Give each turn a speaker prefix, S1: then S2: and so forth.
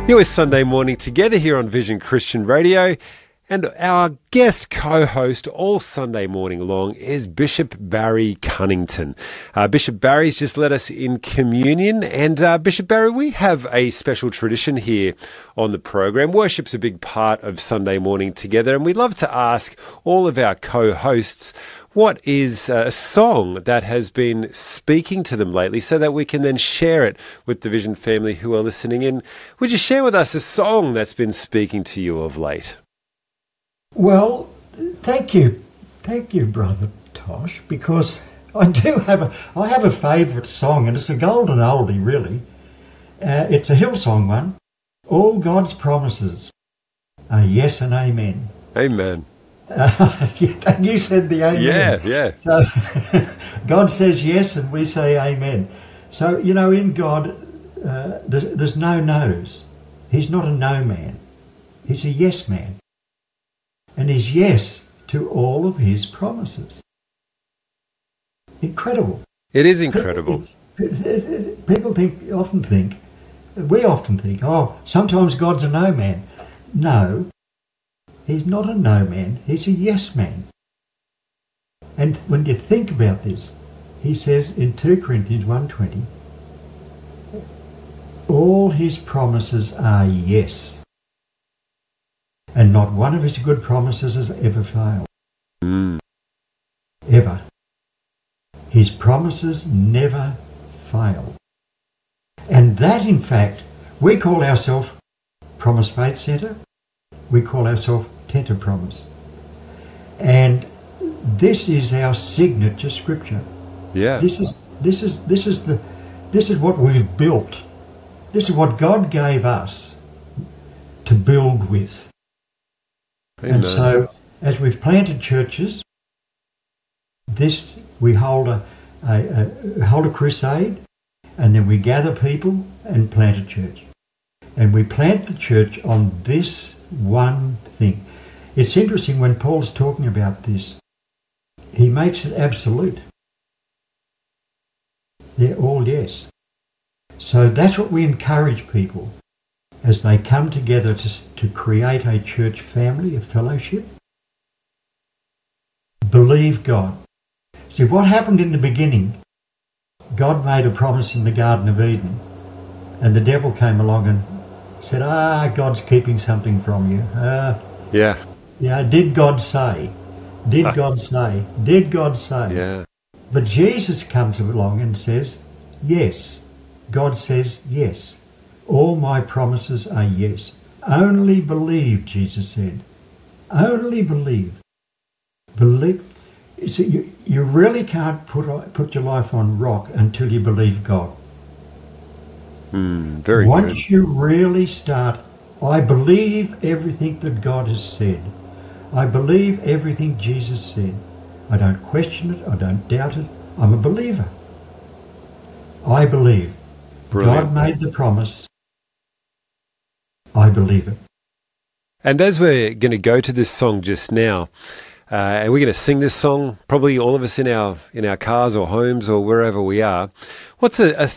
S1: It was Sunday morning together here on Vision Christian Radio, and our guest co-host all Sunday morning long is Bishop Barry Cunnington. Bishop Barry's just led us in communion, and Bishop Barry, we have a special tradition here on the program. Worship's a big part of Sunday morning together, and we'd love to ask all of our co-hosts what is a song that has been speaking to them lately so that we can then share it with the Vision family who are listening in. Would you share with us a song that's been speaking to you of late?
S2: Well, thank you, Brother Tosh, because I have a favourite song, and it's a golden oldie, really. It's a Hillsong one. All God's promises are yes and amen.
S1: Amen.
S2: You said the amen.
S1: Yeah.
S2: So God says yes, and we say amen. So, in God, there's no no's. He's not a no man. He's a yes man. And he's yes to all of his promises. Incredible.
S1: It is incredible.
S2: People often think, oh, sometimes God's a no man. No, he's not a no man. He's a yes man. And when you think about this, he says in 2 Corinthians 1:20, all his promises are yes. And not one of his good promises has ever failed. Ever. His promises never fail. And that, in fact, we call ourselves Promise Faith Centre. We call ourselves Tenter Promise. And this is our signature scripture.
S1: Yeah.
S2: This is what we've built. This is what God gave us to build with.
S1: Amen.
S2: And so, as we've planted churches, we hold a crusade, and then we gather people and plant a church. And we plant the church on this one thing. It's interesting when Paul's talking about this, he makes it absolute. They're all yes. So that's what we encourage people as they come together to create a church family, a fellowship. Believe God. See, what happened in the beginning, God made a promise in the Garden of Eden, and the devil came along and said, God's keeping something from you. Did God say? Did God say? Did God say?
S1: Yeah.
S2: But Jesus comes along and says, yes. God says, yes. All my promises are yes. Only believe, Jesus said. Only believe. Believe. See, you really can't put your life on rock until you believe God.
S1: Very
S2: Once
S1: good.
S2: you really start, I believe everything that God has said. I believe everything Jesus said. I don't question it. I don't doubt it. I'm a believer. I believe.
S1: Brilliant.
S2: God made the promise. I believe it.
S1: And as we're going to go to this song just now, and we're going to sing this song, probably all of us in our cars or homes or wherever we are, what's a